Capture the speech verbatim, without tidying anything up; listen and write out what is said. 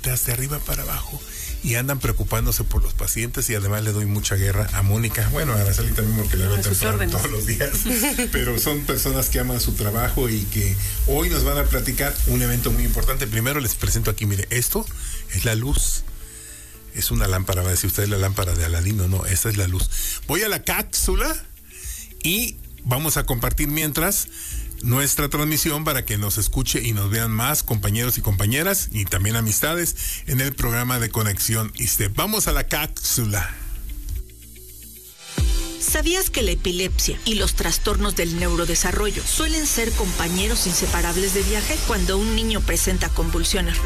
volteas de arriba para abajo y andan preocupándose por los pacientes, y además le doy mucha guerra a Mónica, bueno, a Araceli también, porque la veo temprano todos los días, pero son personas que aman su trabajo y que hoy nos van a platicar un evento muy importante. Primero les presento aquí, mire, esto es la luz. Es una lámpara, va a decir usted la lámpara de Aladino, no, esta es la luz. Voy a la cápsula y vamos a compartir mientras nuestra transmisión para que nos escuche y nos vean más compañeros y compañeras y también amistades en el programa de Conexión I S S S T E. Vamos a la cápsula. ¿Sabías que la epilepsia y los trastornos del neurodesarrollo suelen ser compañeros inseparables de viaje? Cuando un niño presenta convulsiones